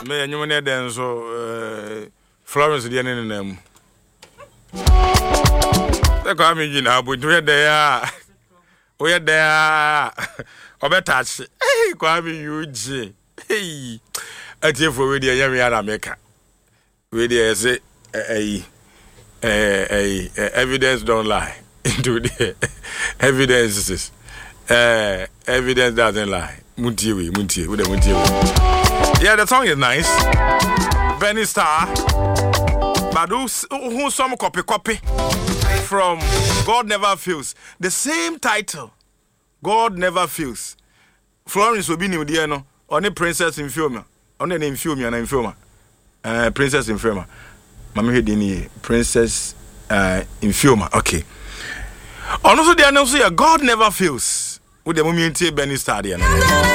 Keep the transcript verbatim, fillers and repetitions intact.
Me anyum ne den so uh, Florence de ne nenam. They call me Gina, but we there. We there. Obetach. Hey, call me U G. Hey. Atie for we there yam ya America. We there say eh eh eh evidence don't lie. Into the evidences. Uh, evidence doesn't lie. Muntiwe, Muntiwe, with the Muntiwe. Yeah, the song is nice. Benny Star. But who some copy copy from God Never Fails. The same title. God Never Fails. Florence will be new dear no. Only Princess in Film. Only name Film and Film. Uh Princess in Film. Mama Hedini Princess uh in Film. Okay. Also, they announce God Never Fails. With the moment Benny Star.